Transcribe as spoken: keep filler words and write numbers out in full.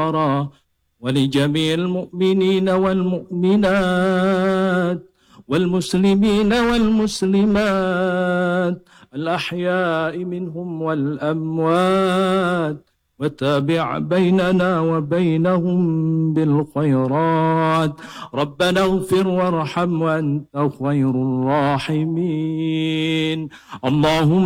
والفقراء ولجميع المؤمنين والمؤمنات والمسلمين والمسلمات الأحياء منهم والأموات، وتابع بيننا وبينهم بالخيرات. ربنا اغفر وارحم وأنت خير الراحمين. اللهم